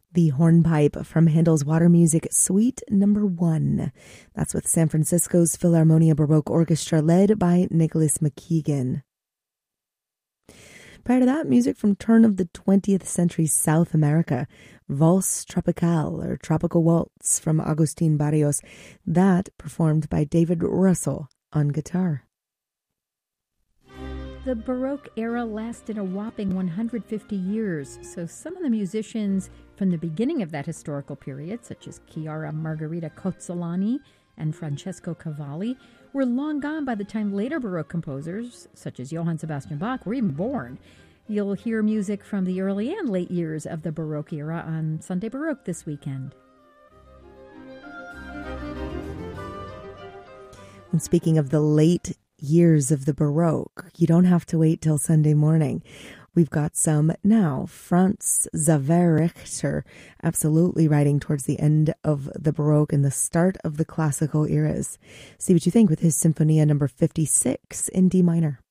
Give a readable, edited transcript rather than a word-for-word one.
The hornpipe from Handel's Water Music Suite Number 1. That's with San Francisco's Philharmonia Baroque Orchestra led by Nicholas McKeegan. Prior to that, music from turn of the 20th century South America, Valse Tropicale, or Tropical Waltz from Agustin Barrios, that performed by David Russell on guitar. The Baroque era lasted a whopping 150 years, so some of the musicians from the beginning of that historical period, such as Chiara Margherita Cozzolani and Francesco Cavalli, were long gone by the time later Baroque composers, such as Johann Sebastian Bach, were even born. You'll hear music from the early and late years of the Baroque era on Sunday Baroque this weekend. And speaking of the late years of the Baroque, you don't have to wait till Sunday morning. We've got some now. Franz Xaver Richter, absolutely writing towards the end of the Baroque and the start of the classical eras. See what you think with his Symphonia number 56 in D minor.